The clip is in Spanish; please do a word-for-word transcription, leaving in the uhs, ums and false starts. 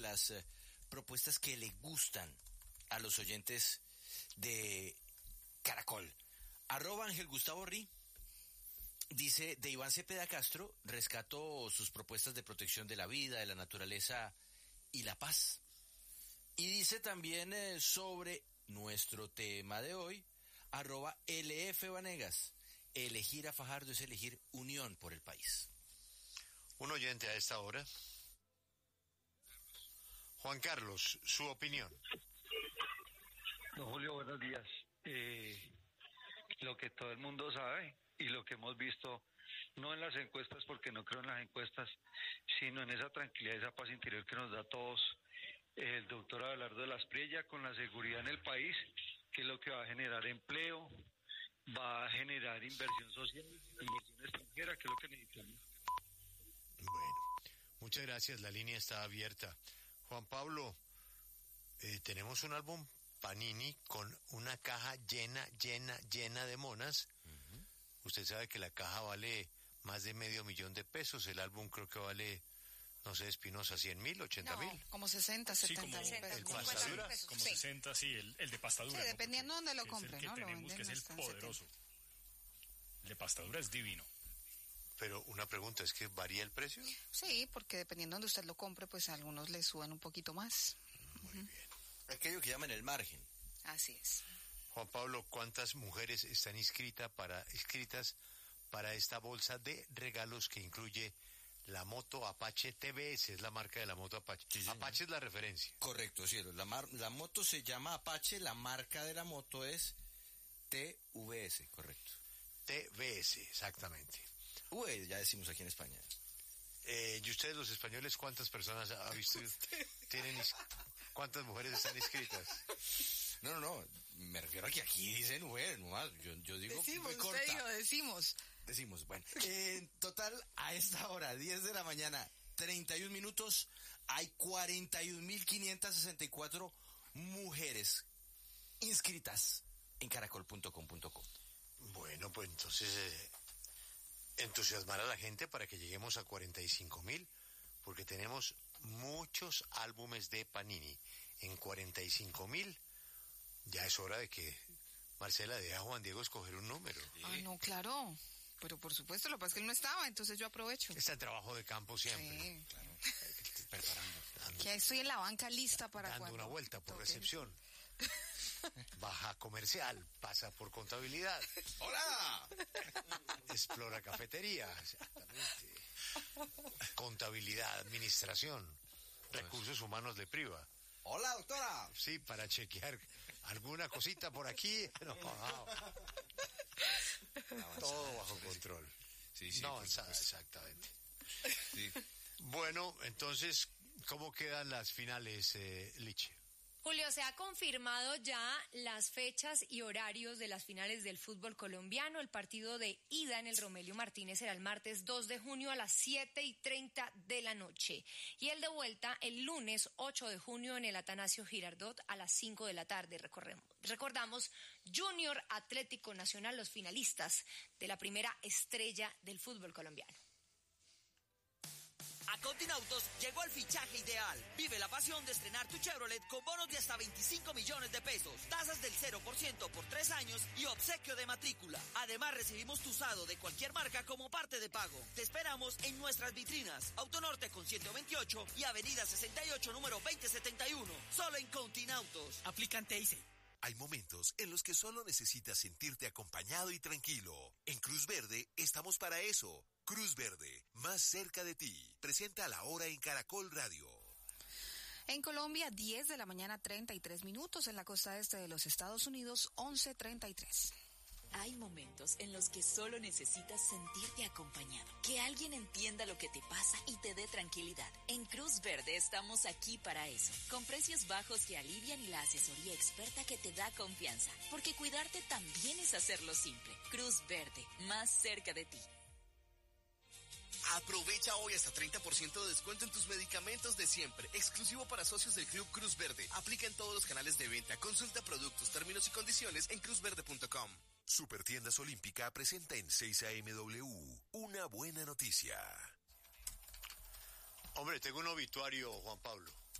las eh, propuestas que le gustan a los oyentes de Caracol. Arroba Ángel Gustavo Ri. Dice, de Iván Cepeda Castro, rescató sus propuestas de protección de la vida, de la naturaleza y la paz. Y dice también eh, sobre nuestro tema de hoy, arroba L F Vanegas, elegir a Fajardo es elegir unión por el país. Un oyente a esta hora. Juan Carlos, su opinión. Don Julio, buenos días. Eh, lo que todo el mundo sabe y lo que hemos visto, no en las encuestas, porque no creo en las encuestas, sino en esa tranquilidad, esa paz interior que nos da a todos el doctor Abelardo de las Priella, con la seguridad en el país, que es lo que va a generar empleo, va a generar inversión social, inversión extranjera, que es lo que necesitamos. Bueno, muchas gracias, la línea está abierta. Juan Pablo, eh, tenemos un álbum Panini con una caja llena, llena, llena de monas. Uh-huh. Usted sabe que la caja vale más de medio millón de pesos, el álbum creo que vale, no sé, Espinosa, cien mil, ochenta mil. No, como sesenta, setenta sí, mil pesos. ¿El pastadura? Como sí. sesenta, sí, el, el de pastadura. Sí, dependiendo ¿no? de dónde lo Que compre, es el que ¿no? tenemos, Lo que es el poderoso. setenta. El de pastadura es divino. Pero una pregunta, ¿es que varía el precio? Sí, porque dependiendo de donde usted lo compre, pues a algunos le suben un poquito más. Muy uh-huh. bien. Aquello que llaman el margen. Así es. Juan Pablo, ¿cuántas mujeres están inscritas para, inscritas para esta bolsa de regalos que incluye la moto Apache T V S? Es la marca de la moto Apache. Sí, Apache es la referencia. Correcto, sí. La, mar, la moto se llama Apache, la marca de la moto es T V S, correcto. T V S, exactamente. V, ya decimos aquí en España. Eh, ¿Y ustedes los españoles cuántas personas ha visto? ¿Tienen cuántas mujeres están inscritas? No, no, no, me refiero a que aquí dicen V, nomás, yo, yo digo... Decimos, corta. usted dijo, decimos. Decimos, bueno. En total, a esta hora, diez de la mañana, treinta y un minutos, hay cuarenta y un mil quinientas sesenta y cuatro mujeres inscritas en caracol punto com punto co. Bueno, pues entonces... Eh... entusiasmar a la gente para que lleguemos a cuarenta y cinco mil, porque tenemos muchos álbumes de Panini. En cuarenta y cinco mil, ya es hora de que Marcela deje a Juan Diego escoger un número. ¿Sí? Ah, no, claro. Pero por supuesto, lo que pasa es que él no estaba, entonces yo aprovecho. Está en trabajo de campo siempre. Sí, claro. Preparando. Dando, que estoy en la banca lista para dando cuando una vuelta por toque. recepción. Baja comercial, pasa por contabilidad. ¡Hola! Explora cafetería, exactamente. Contabilidad, administración, recursos humanos de priva. ¡Hola, doctora! Sí, para chequear alguna cosita por aquí. No, no. Todo bajo control. Sí, sí, no pues, avanzada, pues, exactamente. Sí. Bueno, entonces, ¿cómo quedan las finales, eh, Liche? Julio, se ha confirmado ya las fechas y horarios de las finales del fútbol colombiano. El partido de ida en el Romelio Martínez será el martes dos de junio a las siete y treinta de la noche. Y el de vuelta el lunes ocho de junio en el Atanasio Girardot a las cinco de la tarde. Recorremos. Recordamos, Junior Atlético Nacional, los finalistas de la primera estrella del fútbol colombiano. A Continautos llegó el fichaje ideal. Vive la pasión de estrenar tu Chevrolet con bonos de hasta veinticinco millones de pesos, tasas del cero por ciento por tres años y obsequio de matrícula. Además, recibimos tu usado de cualquier marca como parte de pago. Te esperamos en nuestras vitrinas. Autonorte con ciento veintiocho y Avenida sesenta y ocho, número veinte setenta y uno. Solo en Continautos. Aplican T I C. Hay momentos en los que solo necesitas sentirte acompañado y tranquilo. En Cruz Verde estamos para eso. Cruz Verde, más cerca de ti. Presenta la hora en Caracol Radio. En Colombia, diez de la mañana, treinta y tres minutos. En la costa este de los Estados Unidos, once treinta y tres. Hay momentos en los que solo necesitas sentirte acompañado. Que alguien entienda lo que te pasa y te dé tranquilidad. En Cruz Verde estamos aquí para eso. Con precios bajos que alivian y la asesoría experta que te da confianza. Porque cuidarte también es hacerlo simple. Cruz Verde, más cerca de ti. Aprovecha hoy hasta treinta por ciento de descuento en tus medicamentos de siempre, exclusivo para socios del Club Cruz Verde. Aplica en todos los canales de venta. Consulta productos, términos y condiciones en cruz verde punto com. Supertiendas Olímpica presenta en seis A M W una buena noticia. Hombre, tengo un obituario, Juan Pablo.